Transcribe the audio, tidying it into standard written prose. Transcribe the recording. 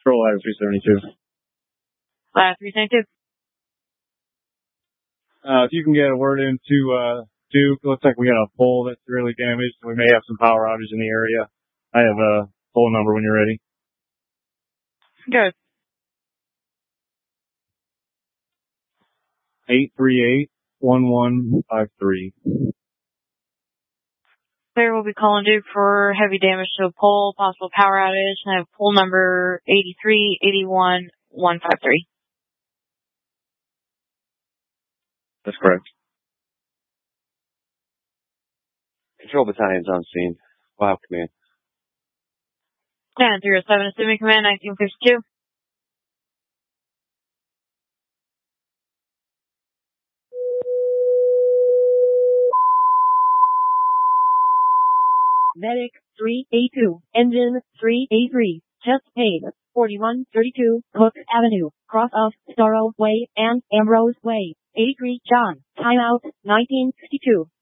Control Ladder 372. Ladder 372. If you can get a word into Duke, looks like we got a pole that's really damaged. We may have some power outage in the area. I have a pole number when you're ready. Good. 838-1153. Clear, will be calling Duke for heavy damage to a pole, possible power outage, and I have pole number 8381153. That's correct. Control battalion's on scene. Wow, command. 10-307, assuming command, 1952. Medic 382, engine 383, chest pain, 4132, Cook Avenue, cross of Storrow Way and Ambrose Way, 83 John, timeout, 1962.